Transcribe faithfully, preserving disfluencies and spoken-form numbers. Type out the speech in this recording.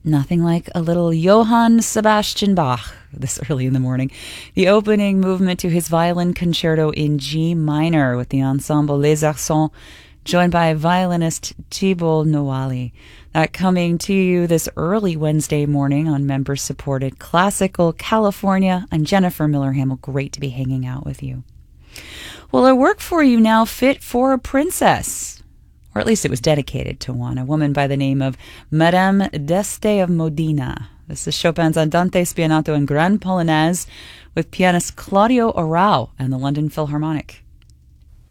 Nothing like a little Johann Sebastian Bach this early in the morning. The opening movement to his violin concerto in G minor with the ensemble Les Accents, joined by violinist Thibault Noali. That coming to you this early Wednesday morning on member-supported Classical California. I'm Jennifer Miller Hamill. Great to be hanging out with you. Well, a work for you now fit for a princess. Or at least it was dedicated to one, a woman by the name of Madame d'Este of Modena. This is Chopin's Andante Spianato and Grand Polonaise with pianist Claudio Arrau and the London Philharmonic.